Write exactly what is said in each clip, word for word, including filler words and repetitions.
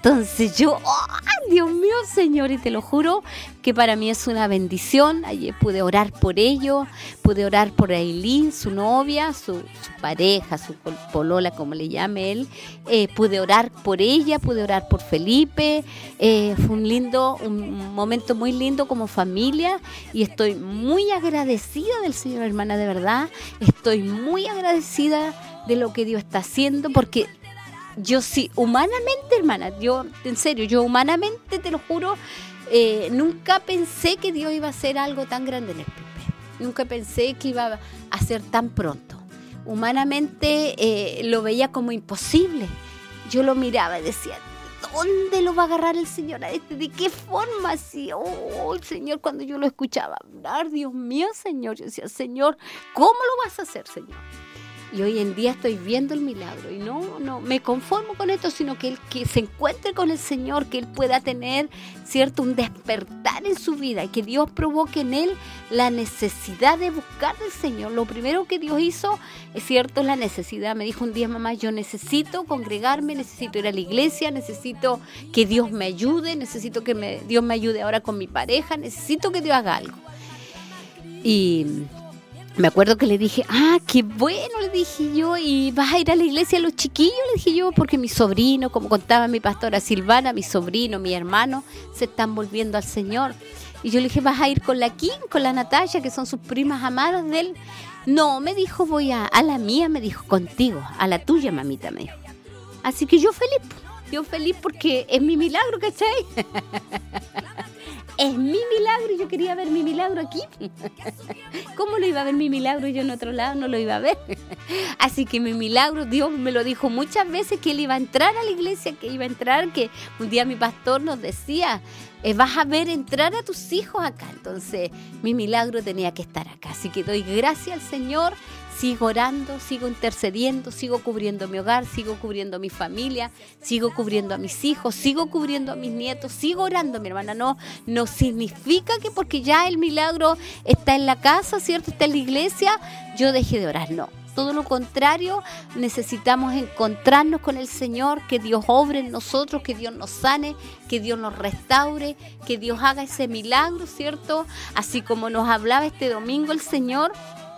Entonces yo, ¡oh, Dios mío, Señor! Y te lo juro que para mí es una bendición. Ayer pude orar por ellos, pude orar por Aileen, su novia, su, su pareja, su polola, como le llame él. Eh, pude orar por ella, pude orar por Felipe. Eh, fue un lindo, un momento muy lindo como familia y estoy muy agradecida del Señor, hermana, de verdad. Estoy muy agradecida de lo que Dios está haciendo, porque yo sí, humanamente, hermana, yo, en serio, yo humanamente, te lo juro, eh, nunca pensé que Dios iba a hacer algo tan grande en el Pipe. Nunca pensé que iba a ser tan pronto. Humanamente eh, lo veía como imposible. Yo lo miraba y decía, ¿dónde lo va a agarrar el Señor a este? ¿De qué forma? Así, oh, el Señor, cuando yo lo escuchaba hablar, Dios mío, Señor, yo decía, Señor, ¿cómo lo vas a hacer, Señor? Y hoy en día estoy viendo el milagro y no, no me conformo con esto, sino que él que se encuentre con el Señor, que él pueda tener, cierto, un despertar en su vida y que Dios provoque en él la necesidad de buscar al Señor. Lo primero que Dios hizo, es cierto, la necesidad. Me dijo un día, mamá, yo necesito congregarme, necesito ir a la iglesia, necesito que Dios me ayude, necesito que me, Dios me ayude ahora con mi pareja, necesito que Dios haga algo. Y me acuerdo que le dije, ah, qué bueno, le dije yo, y vas a ir a la iglesia a los chiquillos, le dije yo, porque mi sobrino, como contaba mi pastora Silvana, mi sobrino, mi hermano, se están volviendo al Señor. Y yo le dije, vas a ir con la Kim, con la Natalia, que son sus primas amadas de él. No, me dijo, voy a, a la mía, me dijo, contigo, a la tuya, mamita, me dijo. Así que yo feliz, yo feliz porque es mi milagro, ¿cachai? Es mi milagro y yo quería ver mi milagro aquí. ¿Cómo lo iba a ver mi milagro y yo en otro lado no lo iba a ver? Así que mi milagro, Dios me lo dijo muchas veces, que él iba a entrar a la iglesia, que iba a entrar, que un día mi pastor nos decía, eh, vas a ver entrar a tus hijos acá. Entonces mi milagro tenía que estar acá. Así que doy gracias al Señor. Sigo orando, sigo intercediendo, sigo cubriendo mi hogar, sigo cubriendo mi familia, sigo cubriendo a mis hijos, sigo cubriendo a mis nietos, sigo orando, mi hermana. No, no significa que porque ya el milagro está en la casa, ¿cierto? Está en la iglesia, yo dejé de orar, no. Todo lo contrario, necesitamos encontrarnos con el Señor, que Dios obre en nosotros, que Dios nos sane, que Dios nos restaure, que Dios haga ese milagro, ¿cierto? Así como nos hablaba este domingo el Señor.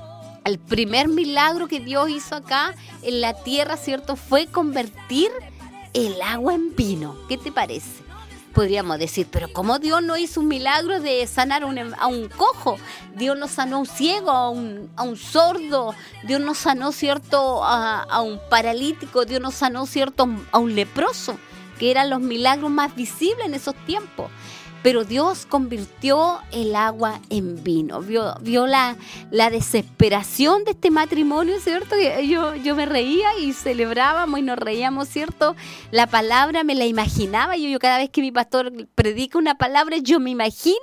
El primer milagro que Dios hizo acá en la tierra, ¿cierto?, fue convertir el agua en vino. ¿Qué te parece? Podríamos decir, pero ¿cómo Dios no hizo un milagro de sanar a un, a un cojo? Dios no sanó a un ciego, a un, a un sordo. Dios no sanó, ¿cierto?, a, a un paralítico. Dios no sanó, ¿cierto?, a un leproso, que eran los milagros más visibles en esos tiempos. Pero Dios convirtió el agua en vino. Vio, vio la, la desesperación de este matrimonio, ¿cierto? Yo, yo me reía y celebrábamos y nos reíamos, ¿cierto? La palabra me la imaginaba. Yo, yo cada vez que mi pastor predica una palabra, yo me imagino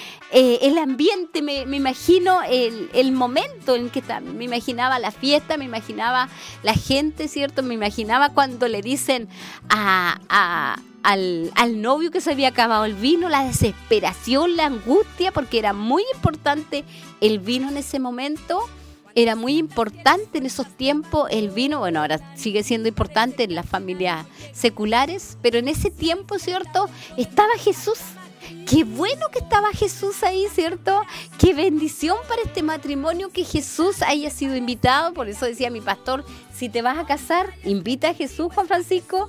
eh, el ambiente, me, me imagino el, el momento en que está. Me imaginaba la fiesta, me imaginaba la gente, ¿cierto? Me imaginaba cuando le dicen a... a Al, al novio que se había acabado el vino, la desesperación, la angustia, porque era muy importante el vino en ese momento, era muy importante en esos tiempos el vino. Bueno, ahora sigue siendo importante en las familias seculares, pero en ese tiempo, ¿cierto?, estaba Jesús. Qué bueno que estaba Jesús ahí, ¿cierto? Qué bendición para este matrimonio que Jesús haya sido invitado. Por eso decía mi pastor, si te vas a casar, invita a Jesús, Juan Francisco.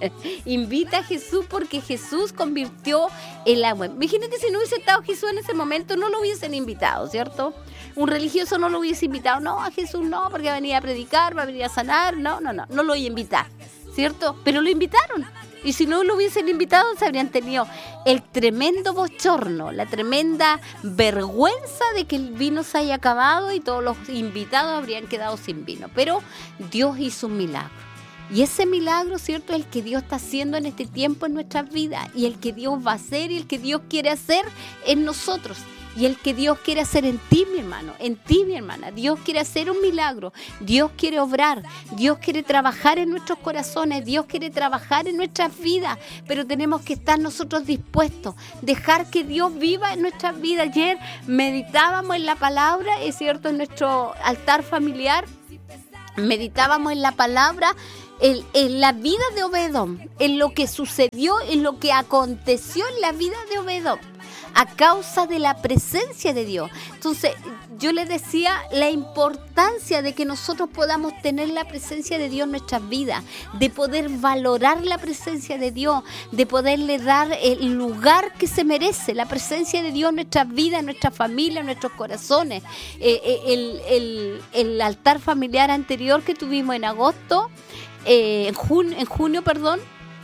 Invita a Jesús, porque Jesús convirtió el agua. Imagínate si no hubiese estado Jesús en ese momento, no lo hubiesen invitado, ¿cierto? Un religioso no lo hubiese invitado. No, a Jesús no, porque va a venir a predicar, va a venir a sanar. No, no, no, no lo voy a invitar, ¿cierto? Pero lo invitaron. Y si no lo hubiesen invitado, se habrían tenido el tremendo bochorno, la tremenda vergüenza de que el vino se haya acabado y todos los invitados habrían quedado sin vino. Pero Dios hizo un milagro. Y ese milagro, ¿cierto?, es el que Dios está haciendo en este tiempo en nuestras vidas. Y el que Dios va a hacer y el que Dios quiere hacer en nosotros. Y el que Dios quiere hacer en ti, mi hermano, en ti, mi hermana. Dios quiere hacer un milagro, Dios quiere obrar, Dios quiere trabajar en nuestros corazones, Dios quiere trabajar en nuestras vidas, pero tenemos que estar nosotros dispuestos, dejar que Dios viva en nuestras vidas. Ayer meditábamos en la palabra, es cierto, en nuestro altar familiar, meditábamos en la palabra, en, en la vida de Obed-edom, en lo que sucedió, en lo que aconteció en la vida de Obed-edom, a causa de la presencia de Dios. Entonces, yo les decía la importancia de que nosotros podamos tener la presencia de Dios en nuestras vidas, de poder valorar la presencia de Dios, de poderle dar el lugar que se merece, la presencia de Dios en nuestras vidas, en nuestra familia, en nuestros corazones. Eh, eh, el, el, el altar familiar anterior que tuvimos en agosto, eh, en, jun, en junio, perdón,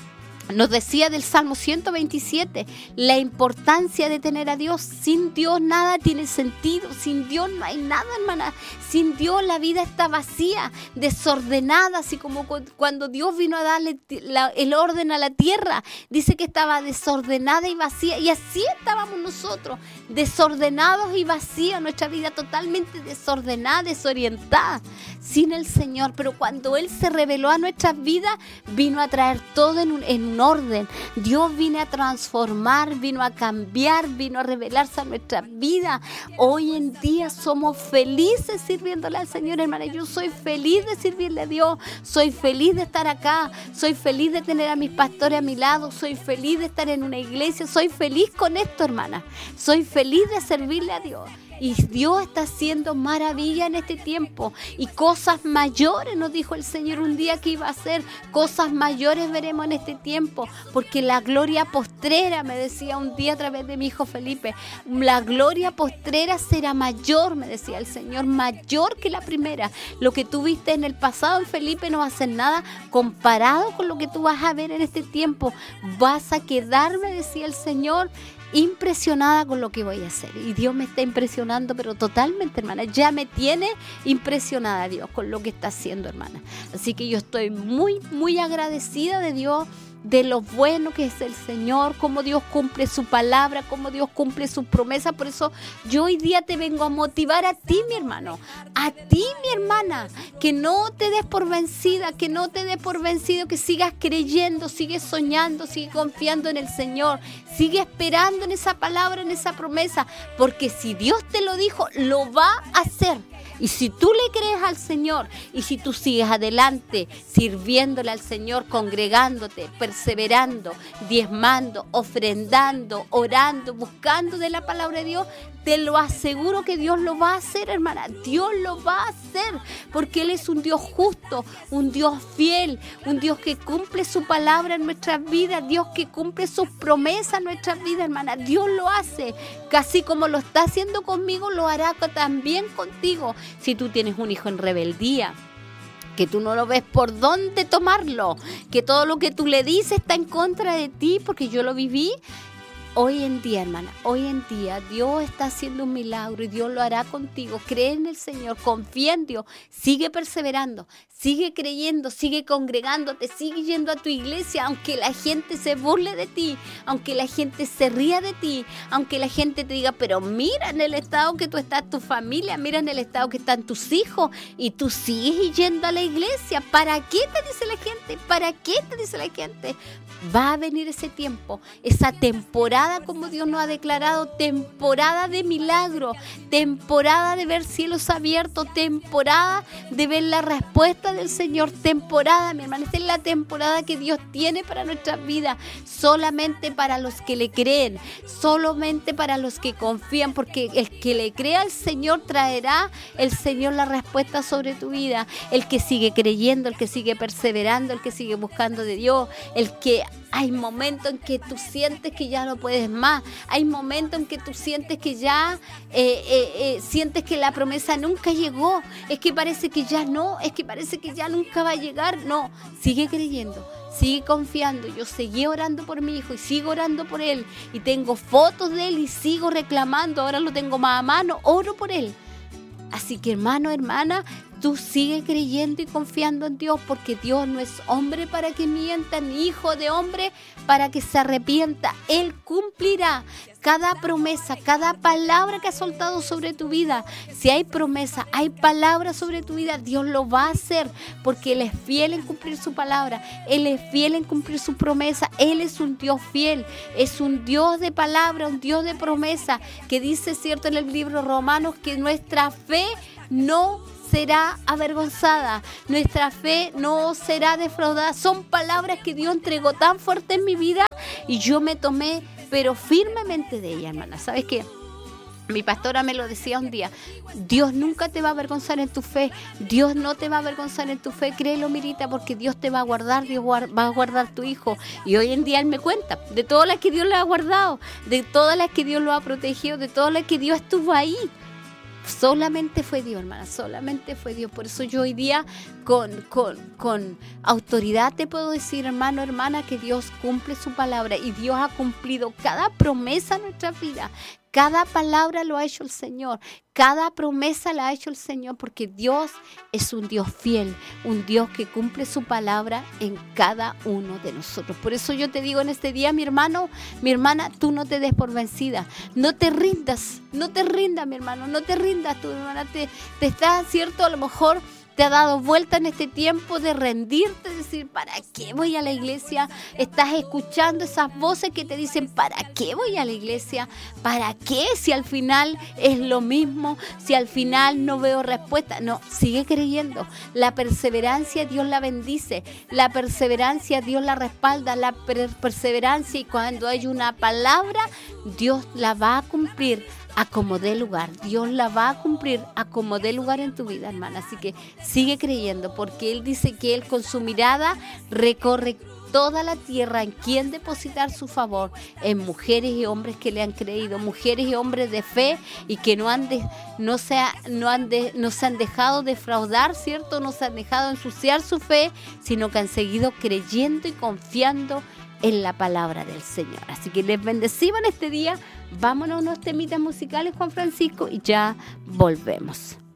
nos decía del Salmo ciento veintisiete, la importancia de tener a Dios. Sin Dios nada tiene sentido, sin Dios no hay nada, hermana. Sin Dios la vida está vacía, desordenada, así como cuando Dios vino a darle la, el orden a la tierra. Dice que estaba desordenada y vacía, y así estábamos nosotros, desordenados y vacíos, nuestra vida totalmente desordenada, desorientada, sin el Señor. Pero cuando Él se reveló a nuestras vidas, vino a traer todo en un, en un orden. Dios vino a transformar, vino a cambiar, vino a revelarse a nuestra vida. Hoy en día somos felices sirviéndole al Señor, hermana. Yo soy feliz de servirle a Dios, soy feliz de estar acá, soy feliz de tener a mis pastores a mi lado, soy feliz de estar en una iglesia, soy feliz con esto, hermana. Soy feliz de servirle a Dios. Y Dios está haciendo maravilla en este tiempo. Y cosas mayores, nos dijo el Señor un día que iba a hacer. Cosas mayores veremos en este tiempo. Porque la gloria postrera, me decía un día a través de mi hijo Felipe, la gloria postrera será mayor, me decía el Señor, mayor que la primera. Lo que tú viste en el pasado en Felipe no va a ser nada comparado con lo que tú vas a ver en este tiempo. Vas a quedar, me decía el Señor, impresionada con lo que voy a hacer. Y Dios me está impresionando, pero totalmente, hermana. Ya me tiene impresionada Dios con lo que está haciendo, hermana. Así que yo estoy muy, muy agradecida de Dios, de lo bueno que es el Señor, cómo Dios cumple su palabra, cómo Dios cumple sus promesas. Por eso yo hoy día te vengo a motivar a ti, mi hermano, a ti, mi hermana, que no te des por vencida, que no te des por vencido, que sigas creyendo, sigue soñando, sigue confiando en el Señor, sigue esperando en esa palabra, en esa promesa, porque si Dios te lo dijo, lo va a hacer. Y si tú le crees al Señor, y si tú sigues adelante sirviéndole al Señor, congregándote, perseverando, diezmando, ofrendando, orando, buscando de la palabra de Dios, te lo aseguro que Dios lo va a hacer, hermana. Dios lo va a hacer, porque Él es un Dios justo, un Dios fiel, un Dios que cumple su palabra en nuestras vidas, Dios que cumple sus promesas en nuestras vidas, hermana. Dios lo hace, casi como lo está haciendo conmigo, lo hará también contigo. Si tú tienes un hijo en rebeldía, que tú no lo ves por dónde tomarlo, que todo lo que tú le dices está en contra de ti, porque yo lo viví. Hoy en día, hermana, hoy en día Dios está haciendo un milagro y Dios lo hará contigo. Cree en el Señor, confía en Dios, sigue perseverando, sigue creyendo, sigue congregándote, sigue yendo a tu iglesia, aunque la gente se burle de ti, aunque la gente se ría de ti, aunque la gente te diga, pero mira en el estado que tú estás, tu familia, mira en el estado que están tus hijos, y tú sigues yendo a la iglesia. ¿Para qué te dice la gente? ¿Para qué te dice la gente? Va a venir ese tiempo, esa temporada, como Dios nos ha declarado, temporada de milagro, temporada de ver cielos abiertos, temporada de ver la respuesta del Señor, temporada, mi hermana, esta es la temporada que Dios tiene para nuestras vidas, solamente para los que le creen, solamente para los que confían, porque el que le crea al Señor traerá el Señor la respuesta sobre tu vida. El que sigue creyendo, el que sigue perseverando, el que sigue buscando de Dios, el que hay momentos en que tú sientes que ya no puedes más. Hay momentos en que tú sientes que ya, eh, eh, eh, sientes que la promesa nunca llegó. Es que parece que ya no, es que parece que ya nunca va a llegar. No, sigue creyendo, sigue confiando. Yo seguí orando por mi hijo y sigo orando por él. Y tengo fotos de él y sigo reclamando. Ahora lo tengo más a mano, oro por él. Así que, hermano, hermana, tú sigue creyendo y confiando en Dios, porque Dios no es hombre para que mienta, ni hijo de hombre para que se arrepienta. Él cumplirá cada promesa, cada palabra que ha soltado sobre tu vida. Si hay promesa, hay palabra sobre tu vida, Dios lo va a hacer, porque Él es fiel en cumplir su palabra. Él es fiel en cumplir su promesa. Él es un Dios fiel, es un Dios de palabra, un Dios de promesa, que dice, cierto, en el libro Romanos, que nuestra fe no será avergonzada, nuestra fe no será defraudada. Son palabras que Dios entregó tan fuerte en mi vida y yo me tomé, pero firmemente de ella, hermana. ¿Sabes qué? Mi pastora me lo decía un día, Dios nunca te va a avergonzar en tu fe, Dios no te va a avergonzar en tu fe, créelo, Mirita, porque Dios te va a guardar, Dios va a guardar tu hijo. Y hoy en día Él me cuenta de todas las que Dios le ha guardado, de todas las que Dios lo ha protegido, de todas las que Dios estuvo ahí. Solamente fue Dios, hermana, solamente fue Dios. Por eso yo hoy día con, con, con autoridad te puedo decir, hermano, hermana, que Dios cumple su palabra y Dios ha cumplido cada promesa en nuestra vida. Cada palabra lo ha hecho el Señor, cada promesa la ha hecho el Señor, porque Dios es un Dios fiel, un Dios que cumple su palabra en cada uno de nosotros. Por eso yo te digo en este día, mi hermano, mi hermana, tú no te des por vencida, no te rindas, no te rindas, mi hermano, no te rindas, tu hermana te, te está, cierto, a lo mejor te ha dado vuelta en este tiempo de rendirte, decir, ¿para qué voy a la iglesia? Estás escuchando esas voces que te dicen, ¿para qué voy a la iglesia? ¿Para qué? Si al final es lo mismo, si al final no veo respuesta. No, sigue creyendo. La perseverancia Dios la bendice, la perseverancia Dios la respalda, la per- perseverancia, y cuando hay una palabra, Dios la va a cumplir a como dé lugar. Dios la va a cumplir a como dé lugar en tu vida, hermana. Así que sigue creyendo, porque Él dice que Él con su mirada recorre toda la tierra en quien depositar su favor, en mujeres y hombres que le han creído, mujeres y hombres de fe y que no han de, no se, ha, no han de, no se han dejado defraudar, ¿cierto? No se han dejado ensuciar su fe, sino que han seguido creyendo y confiando en la palabra del Señor. Así que les bendecimos en este día. Vámonos a unos temitas musicales, Juan Francisco, y ya volvemos.